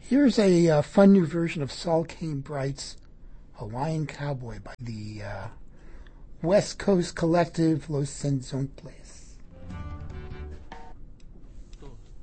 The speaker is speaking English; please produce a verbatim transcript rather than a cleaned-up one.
Here's a uh, fun new version of Saul Kane Bright's Hawaiian Cowboy by the uh, West Coast collective Los Senzontles.